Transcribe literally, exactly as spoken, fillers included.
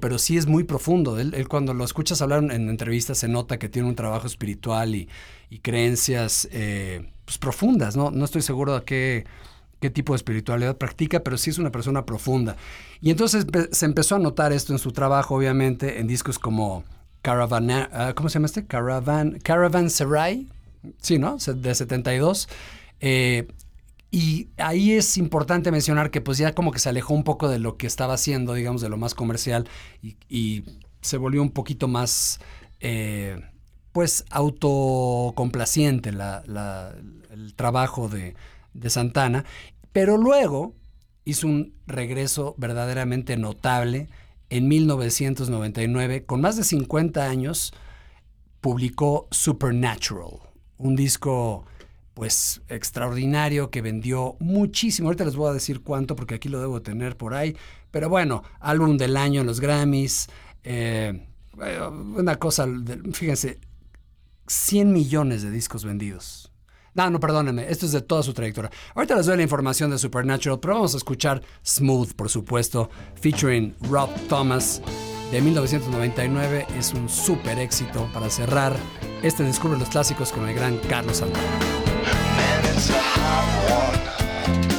pero sí es muy profundo. Él, él cuando lo escuchas hablar en, en entrevistas se nota que tiene un trabajo espiritual y, y creencias eh, pues profundas, ¿no? No estoy seguro de qué, qué tipo de espiritualidad practica, pero sí es una persona profunda. Y entonces se empezó a notar esto en su trabajo, obviamente, en discos como Caravan, uh, ¿cómo se llama este? Caravan, Caravanserai, sí, ¿no? De setenta y dos. Eh, y ahí es importante mencionar que pues ya como que se alejó un poco de lo que estaba haciendo, digamos, de lo más comercial y, y se volvió un poquito más, eh, pues, autocomplaciente la, la, el trabajo de, de Santana. Pero luego hizo un regreso verdaderamente notable. En mil novecientos noventa y nueve, con más de cincuenta años, publicó Supernatural, un disco pues extraordinario que vendió muchísimo. Ahorita les voy a decir cuánto porque aquí lo debo tener por ahí. Pero bueno, álbum del año en los Grammys. Eh, una cosa, fíjense, cien millones de discos vendidos. No, no, perdónenme, esto es de toda su trayectoria. Ahorita les doy la información de Supernatural, pero vamos a escuchar Smooth, por supuesto, featuring Rob Thomas, de mil novecientos noventa y nueve. Es un súper éxito para cerrar este Descubre los Clásicos con el gran Carlos Santana. Man, it's a hot one.